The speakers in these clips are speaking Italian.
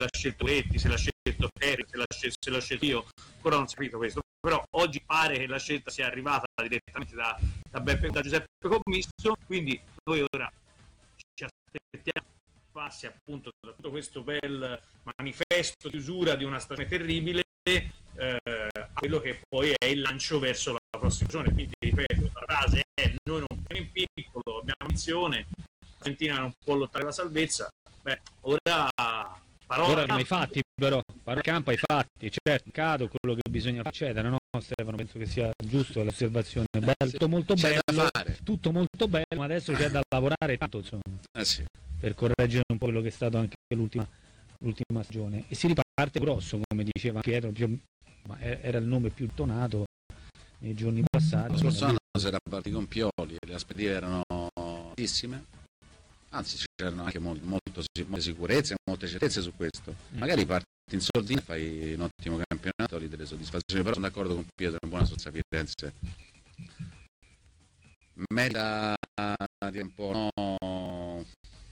l'ha scelto Letti, se l'ha scelto Ferri, se l'ha scelto io, ancora non si è capito questo, però oggi pare che la scelta sia arrivata direttamente da Giuseppe Commisso, quindi noi ora ci aspettiamo passi appunto da tutto questo bel manifesto di chiusura di una stagione terribile a quello che poi è il lancio verso la prossima stagione. Quindi ripeto, la frase è: noi non siamo in piccolo, abbiamo ambizione, Fiorentina non può lottare la salvezza. Ora abbiamo i fatti, però parola campo ai fatti, certo, cado quello che bisogna accedere, no Stefano? Penso che sia giusto l'osservazione, tutto molto bello, tutto molto bello, ma adesso c'è da lavorare tanto, insomma, per correggere un po' quello che è stato anche l'ultima stagione, e si riparte grosso, come diceva Pietro, ma era il nome più tonato nei giorni passati. Lo scorso anno si era partito con Pioli, le aspettative erano altissime, anzi c'erano anche molte sicurezze, molte certezze su questo. Magari parti in sordina e fai un ottimo campionato, hai delle soddisfazioni, però sono d'accordo con Pietro, una buona Sozza Firenze merita di un po', no,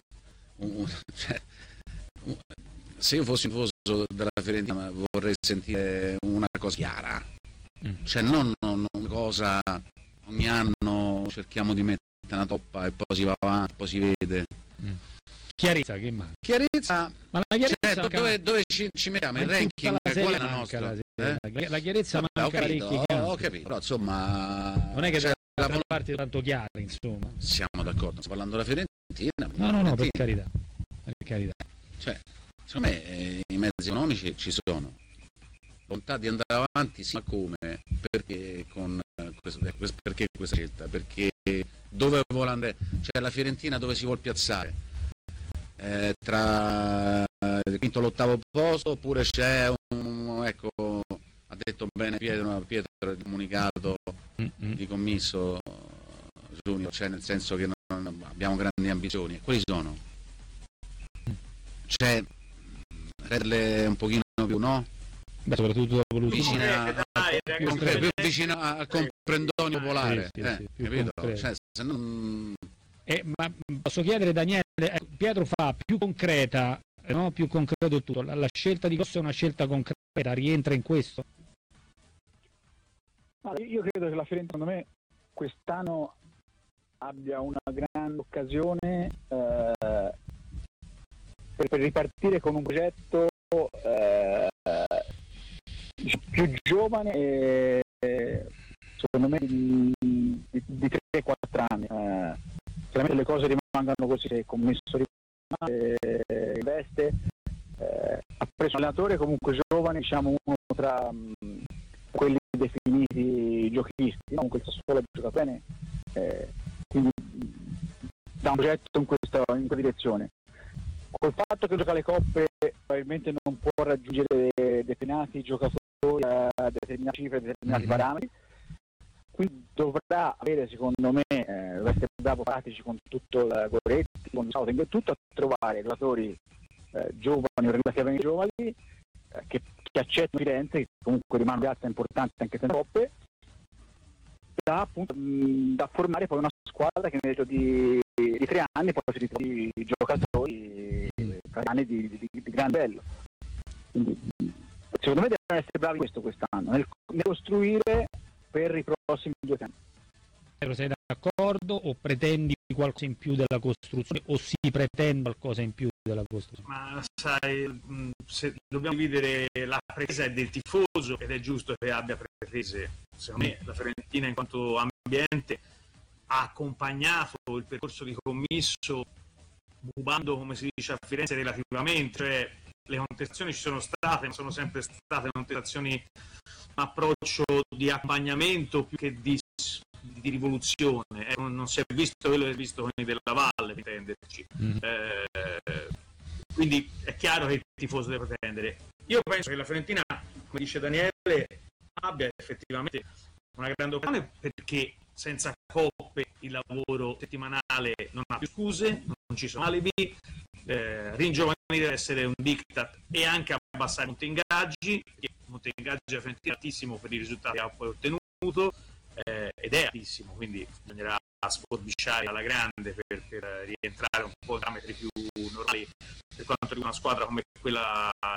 se io fossi un tifoso della Fiorentina vorrei sentire una cosa chiara, cioè non una cosa ogni anno cerchiamo di mettere una toppa e poi si va avanti, poi si vede. Chiarezza, che manca? Chiarezza, ma la chiarezza, certo, dove ci mettiamo il ranking? Qual è la nostra? La chiarezza manca parecchio. Ho capito, però insomma non è che la parte tanto chiara, insomma. Siamo d'accordo, stiamo parlando della Fiorentina. No, per carità. Cioè, secondo me i mezzi economici ci sono, volontà di andare avanti, sì, ma come? Perché perché questa scelta? Perché dove vuole andare? Cioè la Fiorentina dove si vuole piazzare? Tra il quinto e l'ottavo posto, oppure c'è ecco, ha detto bene Pietro il comunicato di Commisso Junior, cioè nel senso che non abbiamo grandi ambizioni, quali sono? Cioè renderle un pochino più, no? Soprattutto più vicino al comprendonio popolare, capito? Cioè, se non... ma posso chiedere, Daniele, Pietro fa più concreta, no? Più concreto tutto, la scelta di Costa è una scelta concreta, rientra in questo? Io credo che la Fiorentina, secondo me, quest'anno abbia una grande occasione per ripartire con un progetto più giovane e secondo me di 3-4 anni. Chiaramente le cose rimangono così, se Commisso investe, ha preso un allenatore comunque giovane, diciamo uno tra quelli definiti giochisti, no? Comunque il Sassuolo gioca bene, quindi dà un progetto in questa direzione. Col fatto che gioca le coppe probabilmente non può raggiungere determinati giocatori a determinate cifre, determinati parametri, quindi dovrà avere, secondo me, dovrà essere bravo pratici con tutto il Goretti, con Scouting e tutto, a trovare giocatori giovani o relativamente giovani che accettano Firenze, che comunque rimane una piazza importante anche se non coppe, da formare poi una squadra che nel giro di 3 anni poi si ritrova di giocatori di gran bello. Quindi, secondo me devono essere bravi in quest'anno, nel costruire per i prossimi 2 anni. Sei d'accordo o pretendi qualcosa in più della costruzione, o si pretende qualcosa in più della costruzione? Ma sai, se dobbiamo dividere la pretesa è del tifoso, ed è giusto che abbia pretese. Secondo me la Fiorentina in quanto ambiente ha accompagnato il percorso di Commisso bubando, come si dice a Firenze, relativamente, cioè le contestazioni ci sono state, ma sono sempre state contestazioni, un approccio di accompagnamento più che di rivoluzione. Non si è visto quello che si è visto con i Della Valle, per intenderci. Quindi è chiaro che il tifoso deve pretendere. Io penso che la Fiorentina, come dice Daniele, abbia effettivamente una grande occasione, perché senza coppe il lavoro settimanale non ha più scuse, non ci sono alibi, ringiovanire deve essere un diktat e anche abbassare i monteingaggi, perché il monteingaggi della Fiorentina è altissimo per i risultati che ha poi ottenuto, ed è altissimo, quindi bisognerà sforbiciare alla grande per rientrare un po' in parametri più normali per quanto riguarda una squadra come quella